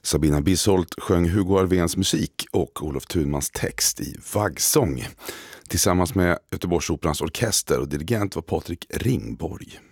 Sabina Bisholt sjöng Hugo Alvéns musik och Olof Thunmans text i Vaggsång. Tillsammans med Göteborgsoperans orkester och dirigent var Patrik Ringborg.